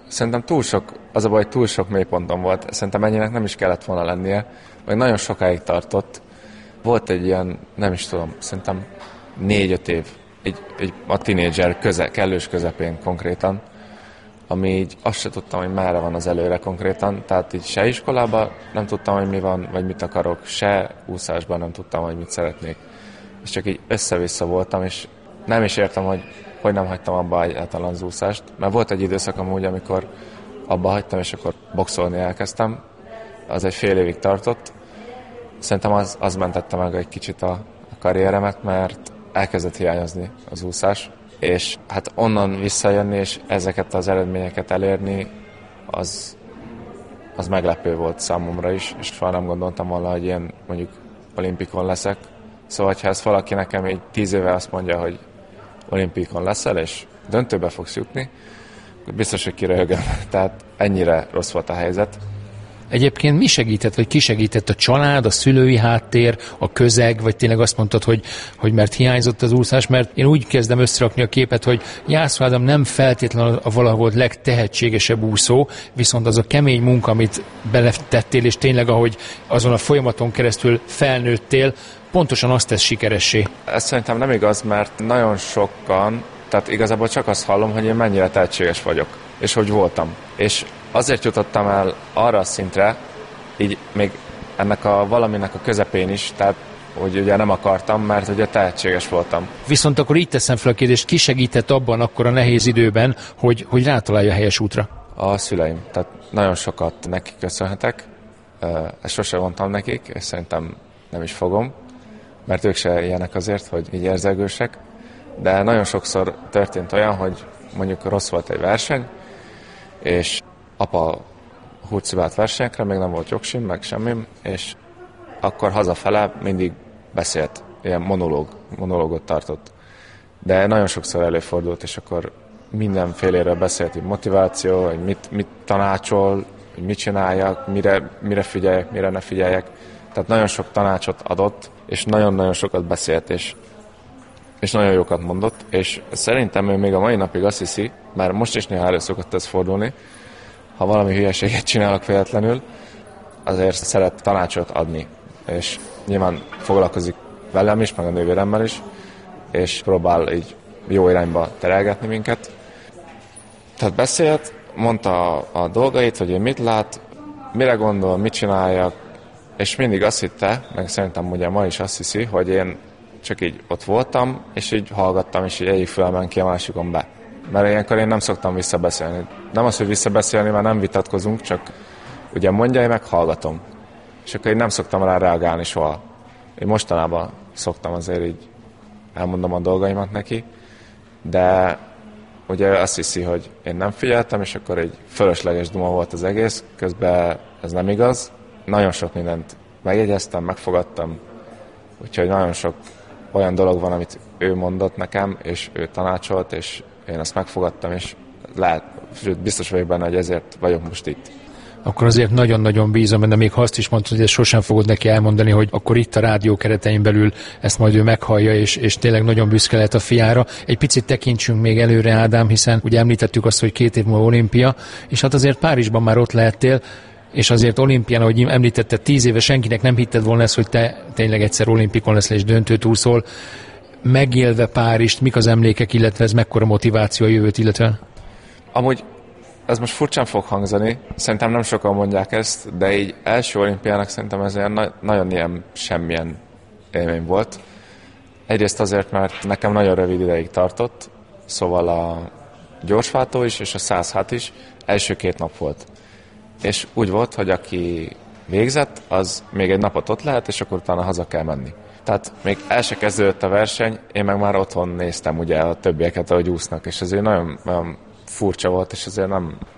Szerintem az a baj, túl sok mélyponton volt. Szerintem ennyinek nem is kellett volna lennie, vagy nagyon sokáig tartott. Volt egy ilyen, nem is tudom, szerintem 4-5 év, a tínédzser kellős közepén konkrétan, ami így azt se tudtam, hogy merre van az előre konkrétan, tehát így se iskolában nem tudtam, hogy mi van, vagy mit akarok, se úszásban nem tudtam, hogy mit szeretnék. És csak így össze-vissza voltam, és nem is értem, hogy nem hagytam abba egyáltalán az úszást, mert volt egy időszak amúgy, amikor abba hagytam, és akkor boxolni elkezdtem, az egy fél évig tartott. Szerintem az mentette meg egy kicsit a karrieremet, mert elkezdett hiányozni az úszás, és hát onnan visszajönni, és ezeket az eredményeket elérni, az meglepő volt számomra is, és soha nem gondoltam volna, hogy ilyen mondjuk olimpikon leszek. Szóval, ha ezt valaki nekem így 10 éve azt mondja, hogy olimpikon leszel, és döntőbe fogsz jutni, biztos, hogy kiröhögöm. Tehát ennyire rossz volt a helyzet. Egyébként mi segített, vagy ki segített? A család, a szülői háttér, a közeg, vagy tényleg azt mondtad, hogy mert hiányzott az úszás? Mert én úgy kezdem összerakni a képet, hogy Jászó Ádám nem feltétlenül a valaha volt legtehetségesebb úszó, viszont az a kemény munka, amit beletettél, és tényleg ahogy azon a folyamaton keresztül felnőttél, pontosan azt tesz sikeressé. Ez szerintem nem igaz, mert nagyon sokan, tehát igazából csak azt hallom, hogy én mennyire tehetséges vagyok, és hogy voltam. És azért jutottam el arra a szintre, így még ennek a valaminek a közepén is, tehát hogy ugye nem akartam, mert ugye tehetséges voltam. Viszont akkor így teszem fel a kérdést, ki segített abban akkor a nehéz időben, hogy rátalálja a helyes útra? A szüleim, tehát nagyon sokat nekik köszönhetek, ezt sosem mondtam nekik, és szerintem nem is fogom, mert ők se ilyenek azért, hogy így érzelgősek, de nagyon sokszor történt olyan, hogy mondjuk rossz volt egy verseny, és apa hurcibált versenyekre, még nem volt jogsim, meg semmim, és akkor hazafele mindig beszélt, ilyen monológot tartott. De nagyon sokszor előfordult, és akkor mindenféléről beszélt, hogy motiváció, hogy mit tanácsol, hogy mit csináljak, mire figyeljek, mire ne figyeljek. Tehát nagyon sok tanácsot adott, és nagyon-nagyon sokat beszélt, és nagyon jókat mondott, és szerintem ő még a mai napig azt hiszi, mert most is néha elő szokott ez fordulni, ha valami hülyeséget csinálok véletlenül, azért szeret tanácsot adni, és nyilván foglalkozik velem is, meg a nővéremmel is, és próbál így jó irányba terelgetni minket. Tehát beszélt, mondta a dolgait, hogy ő mit lát, mire gondol, mit csináljak, és mindig azt hitte, meg szerintem ugye ma is azt hiszi, hogy én csak így ott voltam, és így hallgattam, és így egyik fülelmen ki, a másikon be. Mert ilyenkor én nem szoktam visszabeszélni. Nem az, hogy visszabeszélni, mert nem vitatkozunk, csak ugye mondja, én meg hallgatom. És akkor én nem szoktam rá reagálni soha. Én mostanában szoktam azért így elmondom a dolgaimat neki, de ugye azt hiszi, hogy én nem figyeltem, és akkor egy fölösleges duma volt az egész, közben ez nem igaz. Nagyon sok mindent megjegyeztem, megfogadtam, úgyhogy nagyon sok olyan dolog van, amit ő mondott nekem, és ő tanácsolt, és én azt megfogadtam, és biztos vagyok benne, hogy ezért vagyok most itt. Akkor azért nagyon-nagyon bízom benne, még ha azt is mondtad, hogy ezt sosem fogod neki elmondani, hogy akkor itt a rádió keretein belül ezt majd ő meghallja, és tényleg nagyon büszke lehet a fiára. Egy picit tekintsünk még előre, Ádám, hiszen ugye említettük azt, hogy 2 év múlva olimpia, és hát azért Párizsban már ott lehettél, és azért olimpián, ahogy említetted, 10 éve senkinek nem hitted volna ezt, hogy te tényleg egyszer olimpikon leszel és döntőt úszol. Megélve Párizst, mik az emlékek, illetve ez mekkora motiváció a jövőt, illetve? Amúgy ez most furcsán fog hangzani, szerintem nem sokan mondják ezt, de így első olimpiának szerintem ez ilyen nagyon ilyen semmilyen élmény volt. Egyrészt azért, mert nekem nagyon rövid ideig tartott, szóval a gyorsváltó is és a 100 hát is első 2 nap volt. És úgy volt, hogy aki végzett, az még egy napot ott lehet, és akkor utána haza kell menni. Tehát még el se kezdődött a verseny, én meg már otthon néztem ugye a többieket, ahogy úsznak, és azért nagyon furcsa volt, és azért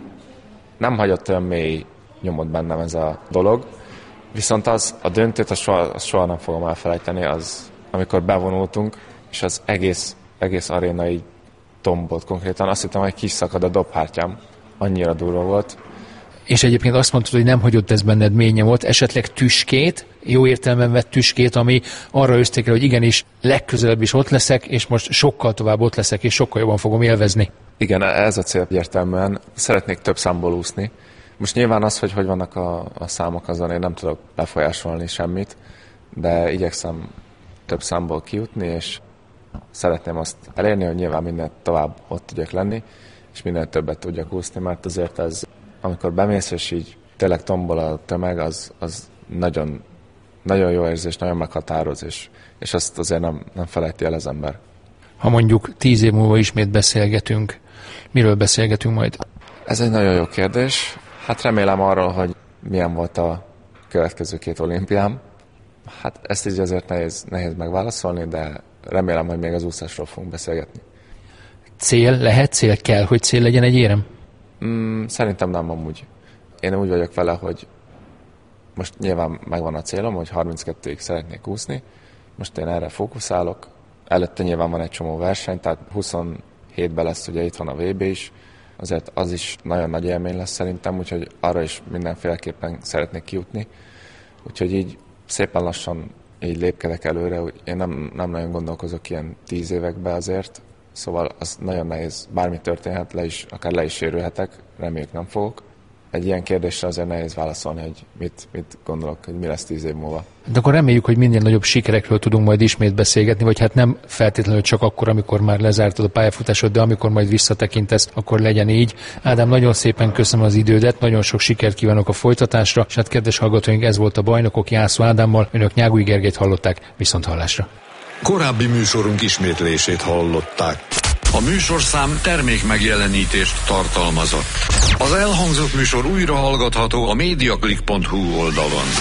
nem hagyott olyan mély nyomot bennem ez a dolog. Viszont a döntőt azt soha nem fogom elfelejteni, az amikor bevonultunk, és az egész aréna így tombolt konkrétan. Azt hittem, hogy kiszakad a dobhártyám. Annyira durva volt. És egyébként azt mondtad, hogy nem hagyott ez benned mély nyomot, esetleg tüskét, jó értelemben vett tüskét, ami arra ösztékel, hogy igenis legközelebb is ott leszek, és most sokkal tovább ott leszek, és sokkal jobban fogom élvezni. Igen, ez a cél egyértelműen. Szeretnék több számból úszni. Most nyilván az, hogy vannak a számok, azon én nem tudok befolyásolni semmit, de igyekszem több számból kijutni, és szeretném azt elérni, hogy nyilván minden tovább ott tudjak lenni, és minél többet tudjak úszni, mert azért ez, amikor bemész, és így tényleg tombol a tömeg, az nagyon, nagyon jó érzés, nagyon meghatároz, és azt azért nem felejti el az ember. Ha mondjuk 10 év múlva ismét beszélgetünk, miről beszélgetünk majd? Ez egy nagyon jó kérdés. Hát remélem arról, hogy milyen volt a következő 2 olimpiám. Hát ezt így azért nehéz megválaszolni, de remélem, hogy még az úszásról fogunk beszélgetni. Cél lehet, cél kell, hogy cél legyen egy érem? Szerintem nem amúgy. Én úgy vagyok vele, hogy most nyilván megvan a célom, hogy 32-ig szeretnék úszni. Most én erre fókuszálok. Előtte nyilván van egy csomó verseny, tehát 27-ben lesz, ugye itt van a VB is. Azért az is nagyon nagy élmény lesz szerintem, úgyhogy arra is mindenféleképpen szeretnék kijutni. Úgyhogy így szépen lassan így lépkedek előre, hogy én nem nagyon gondolkozok ilyen 10 évekbe azért, szóval az nagyon nehéz, bármi történhet, akár le is sérülhetek, reméljük nem fogok. Egy ilyen kérdésre azért nehéz válaszolni, hogy mit gondolok, hogy mi lesz 10 év múlva. De akkor reméljük, hogy minél nagyobb sikerekről tudunk majd ismét beszélgetni, vagy hát nem feltétlenül csak akkor, amikor már lezártad a pályafutásod, de amikor majd visszatekintesz, akkor legyen így. Ádám, nagyon szépen köszönöm az idődet, nagyon sok sikert kívánok a folytatásra, és hát kedves hallgatóink, ez volt a Bajnokok Jászó Ádámmal, önök Nyágui Gergelyt hallották, viszonthallásra. Korábbi műsorunk ismétlését hallották. A műsorszám termékmegjelenítést tartalmazott. Az elhangzott műsor újra hallgatható a mediaclick.hu oldalon.